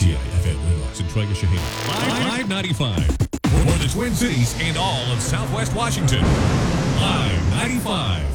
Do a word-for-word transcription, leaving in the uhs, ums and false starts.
T I F M Winlock, Centralia, Shaheen. Live ninety-five. For the Twin Cities and all of Southwest Washington. Live ninety-five.